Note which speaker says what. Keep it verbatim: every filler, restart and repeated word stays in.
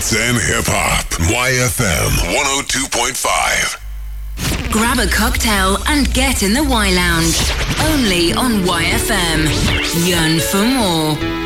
Speaker 1: Hits and hip-hop. Y F M one oh two point five.
Speaker 2: Grab a cocktail and get in the Y Lounge. Only on Y F M. Yearn for more.